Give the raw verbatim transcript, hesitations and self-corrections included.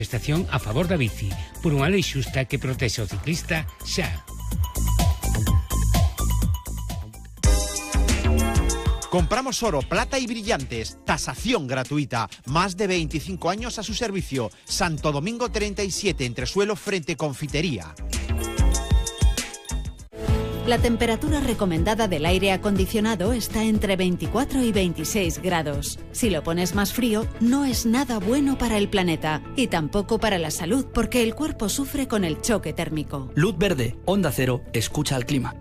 Estación a favor da bici, por unha lei xusta que protexe o ciclista xa. Compramos oro, plata y brillantes. Tasación gratuita. Más de veinticinco años a su servicio. Santo Domingo treinta y siete, entresuelo frente Confitería. La temperatura recomendada del aire acondicionado está entre veinticuatro y veintiséis grados. Si lo pones más frío, no es nada bueno para el planeta y tampoco para la salud porque el cuerpo sufre con el choque térmico. Luz verde, Onda Cero, escucha al clima.